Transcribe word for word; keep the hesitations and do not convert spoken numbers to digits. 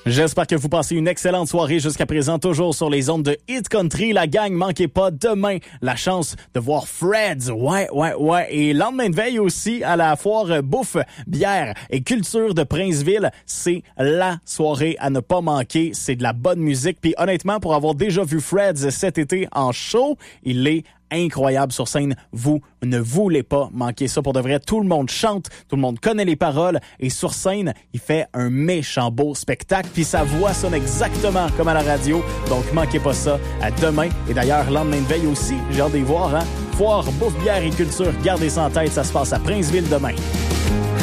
J'espère que vous passez une excellente soirée jusqu'à présent, toujours sur les ondes de Hit Country. La gang, manquez pas demain la chance de voir Fred's. Ouais, ouais, ouais. Et lendemain de veille aussi à la foire bouffe, bière et culture de Princeville. C'est la soirée à ne pas manquer. C'est de la bonne musique. Puis honnêtement, pour avoir déjà vu Fred's cet été en show, il est incroyable sur scène. Vous ne voulez pas manquer ça. Pour de vrai, tout le monde chante, tout le monde connaît les paroles et sur scène, il fait un méchant beau spectacle puis sa voix sonne exactement comme à la radio. Donc, manquez pas ça. À demain. Et d'ailleurs, lendemain de veille aussi, j'ai hâte d'y voir, hein? Foire, bouffe, bière et culture. Gardez ça en tête, ça se passe à Princeville demain.